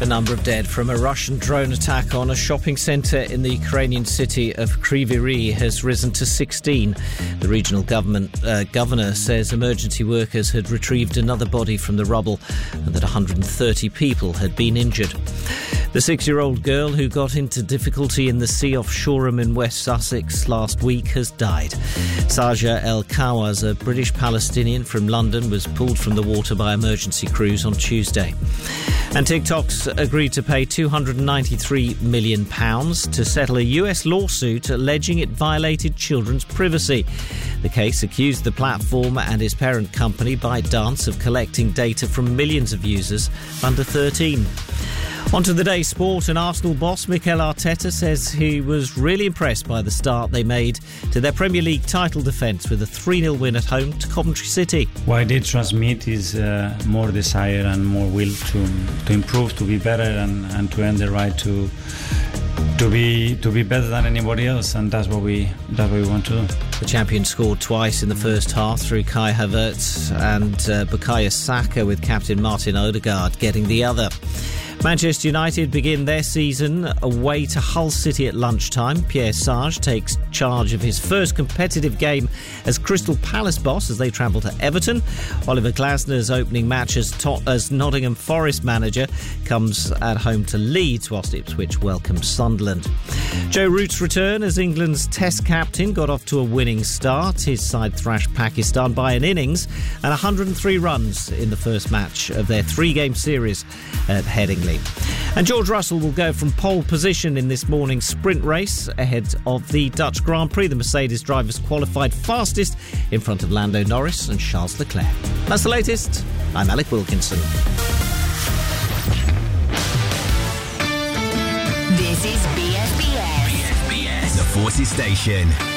The number of dead from a Russian drone attack on a shopping centre in the Ukrainian city of Kryvyi Rih has risen to 16. The regional governor says emergency workers had retrieved another body from the rubble and that 130 people had been injured. The 6-year-old girl who got into difficulty in the sea off Shoreham in West Sussex last week has died. Saja El Kawaz, a British Palestinian from London, was pulled from the water by emergency crews on Tuesday. And TikTok's agreed to pay £293 million to settle a US lawsuit alleging it violated children's privacy. The case accused the platform and its parent company, ByteDance, of collecting data from millions of users under 13. On to the day's sport, and Arsenal boss Mikel Arteta says he was really impressed by the start they made to their Premier League title defence with a 3-0 win at home to Coventry City. What I did transmit is more desire and more will to improve, to be better and to earn the right to be better than anybody else, and that's what we want to do. The champion scored twice in the first half through Kai Havertz and Bukayo Saka, with captain Martin Odegaard getting the other. Manchester United begin their season away to Hull City at lunchtime. Pierre Sarge takes charge of his first competitive game as Crystal Palace boss as they travel to Everton. Oliver Glasner's opening match as Nottingham Forest manager comes at home to Leeds, whilst Ipswich welcomes Sunderland. Joe Root's return as England's Test captain got off to a winning start. His side thrashed Pakistan by an innings and 103 runs in the first match of their 3-game series at Headingley. And George Russell will go from pole position in this morning's sprint race ahead of the Dutch Grand Prix. The Mercedes drivers qualified fastest in front of Lando Norris and Charles Leclerc. That's the latest. I'm Alec Wilkinson. This is BSBS. The Forces Station.